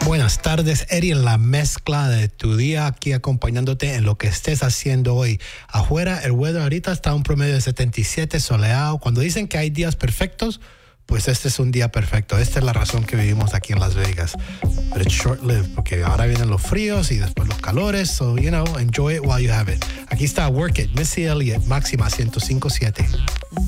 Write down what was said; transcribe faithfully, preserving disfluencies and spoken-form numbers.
Buenas tardes, Eddie, en la mezcla de tu día, aquí acompañándote en lo que estés haciendo hoy. Afuera, el weather ahorita está a un promedio de setenta y siete, soleado. Cuando dicen que hay días perfectos, pues este es un día perfecto. Esta es la razón que vivimos aquí en Las Vegas. But it's short-lived, porque ahora vienen los fríos y después los calores. So, you know, enjoy it while you have it. Aquí está Work It, Missy Elliott, máxima ciento cinco punto siete.